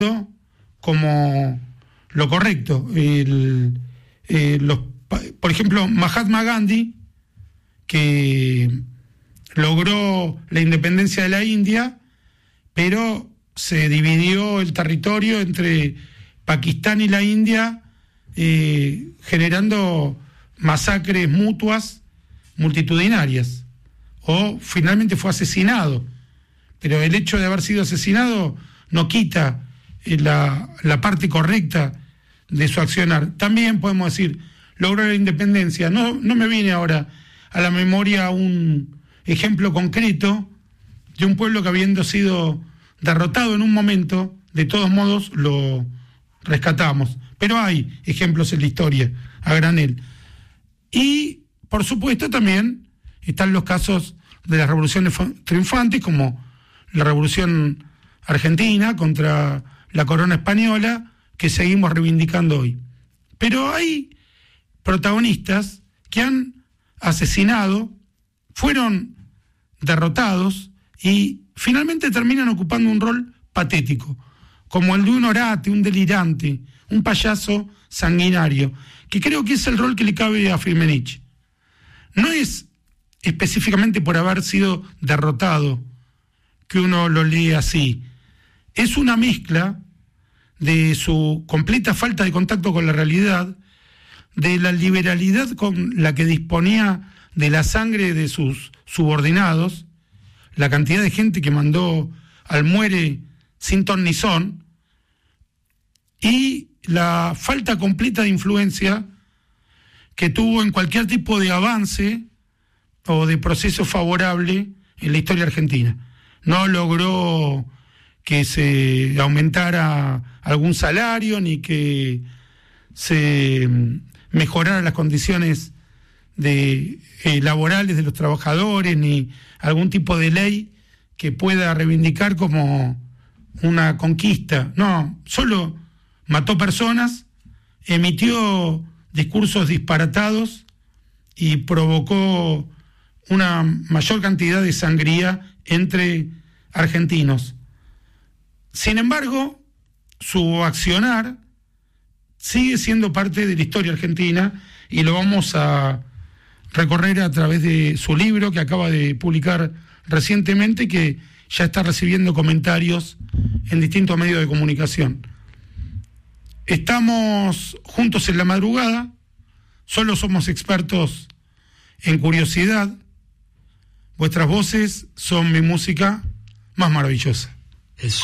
como lo correcto. Por ejemplo, Mahatma Gandhi, que logró la independencia de la India, pero se dividió el territorio entre Pakistán y la India, generando masacres mutuas multitudinarias, o finalmente fue asesinado. Pero el hecho de haber sido asesinado no quita la parte correcta de su accionar. También podemos decir, logró la independencia. No me viene ahora a la memoria un ejemplo concreto de un pueblo que, habiendo sido derrotado en un momento, de todos modos lo rescatamos. Pero hay ejemplos en la historia a granel. Y, por supuesto, también están los casos de las revoluciones triunfantes, como la Revolución Argentina contra la corona española, que seguimos reivindicando hoy. Pero hay protagonistas que han asesinado, fueron derrotados y finalmente terminan ocupando un rol patético, como el de un orate, un delirante, un payaso sanguinario, que creo que es el rol que le cabe a Firmenich. No es específicamente por haber sido derrotado que uno lo lee así. Es una mezcla de su completa falta de contacto con la realidad, de la liberalidad con la que disponía de la sangre de sus subordinados, la cantidad de gente que mandó al muere sin ton ni son, y la falta completa de influencia que tuvo en cualquier tipo de avance o de proceso favorable en la historia argentina. No logró que se aumentara algún salario, ni que se mejoraran las condiciones laborales de los trabajadores, ni algún tipo de ley que pueda reivindicar como una conquista. No, solo mató personas, emitió discursos disparatados y provocó una mayor cantidad de sangría entre argentinos. Sin embargo, su accionar sigue siendo parte de la historia argentina y lo vamos a recorrer a través de su libro que acaba de publicar recientemente, que ya está recibiendo comentarios en distintos medios de comunicación. Estamos juntos en la madrugada, solo somos expertos en curiosidad. Vuestras voces son mi música más maravillosa.